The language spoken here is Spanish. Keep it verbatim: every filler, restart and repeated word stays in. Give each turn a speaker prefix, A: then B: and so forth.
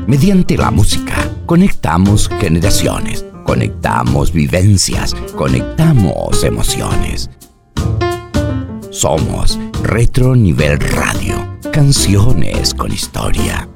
A: Mediante la música, conectamos generaciones, conectamos vivencias, conectamos emociones. Somos Retro Nivel Radio, canciones con historia.